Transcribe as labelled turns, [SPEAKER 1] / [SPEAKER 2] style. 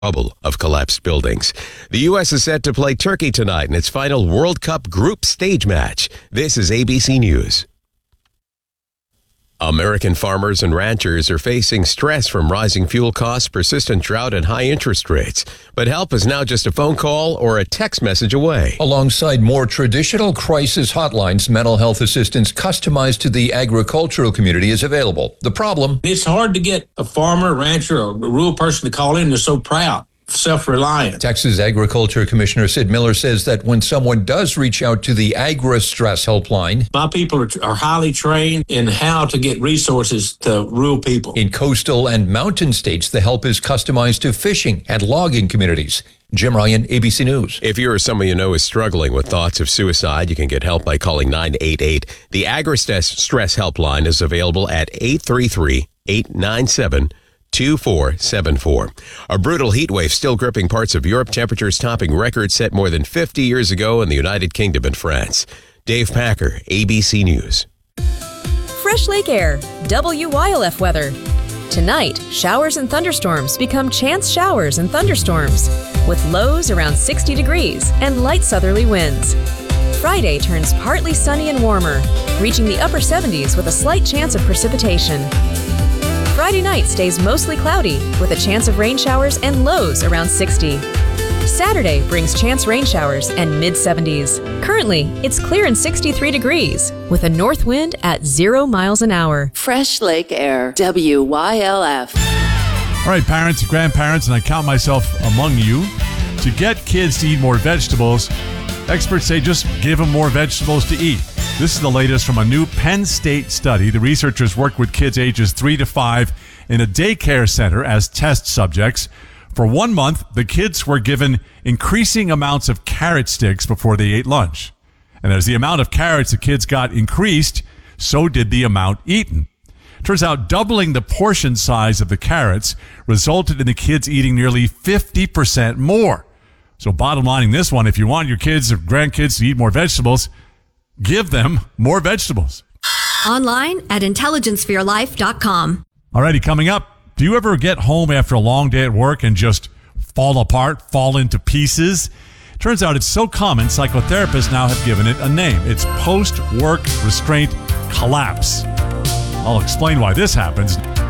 [SPEAKER 1] rubble of collapsed buildings. The U.S. is set to play Turkey tonight in its final World Cup group stage match. This is ABC News. American farmers and ranchers are facing stress from rising fuel costs, persistent drought, and high interest rates. But help is now just a phone call or a text message away.
[SPEAKER 2] Alongside more traditional crisis hotlines, mental health assistance customized to the agricultural community is available. The problem?
[SPEAKER 3] It's hard to get a farmer, rancher, or a rural person to call in. They're so proud. Self-reliant.
[SPEAKER 2] Texas Agriculture Commissioner Sid Miller says that when someone does reach out to the Agri-Stress helpline,
[SPEAKER 3] my people are highly trained in how to get resources to rural people.
[SPEAKER 2] In coastal and mountain states, the help is customized to fishing and logging communities. Jim Ryan, ABC News.
[SPEAKER 1] If you or someone you know is struggling with thoughts of suicide, you can get help by calling 988. The Agri-Stress helpline is available at 833-897-2474. A brutal heat wave still gripping parts of Europe, temperatures topping records set more than 50 years ago in the United Kingdom and France. Dave Packer, ABC News.
[SPEAKER 4] Fresh Lake Air, WYLF weather. Tonight, showers and thunderstorms become chance showers and thunderstorms, with lows around 60 degrees and light southerly winds. Friday turns partly sunny and warmer, reaching the upper 70s with a slight chance of precipitation. Friday night stays mostly cloudy with a chance of rain showers and lows around 60. Saturday brings chance rain showers and mid-70s. Currently, it's clear and 63 degrees with a north wind at 0 miles an hour.
[SPEAKER 5] Fresh Lake Air, WYLF.
[SPEAKER 6] All right, parents, grandparents, and I count myself among you. To get kids to eat more vegetables, experts say just give them more vegetables to eat. This is the latest from a new Penn State study. The researchers worked with kids ages 3 to 5 in a daycare center as test subjects. For 1 month, the kids were given increasing amounts of carrot sticks before they ate lunch. And as the amount of carrots the kids got increased, so did the amount eaten. Turns out doubling the portion size of the carrots resulted in the kids eating nearly 50% more. So bottom lining this one, if you want your kids or grandkids to eat more vegetables, give them more vegetables.
[SPEAKER 7] Online at intelligencefforlife.com.
[SPEAKER 6] Alrighty, coming up, do you ever get home after a long day at work and just fall apart, fall into pieces? Turns out it's so common, psychotherapists now have given it a name. It's post-work restraint collapse. I'll explain why this happens.